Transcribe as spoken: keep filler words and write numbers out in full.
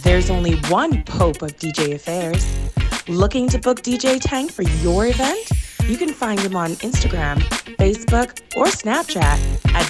There's only one Pope of D J affairs. Looking to book D J Tank for your event? You can find him on Instagram, Facebook, or Snapchat at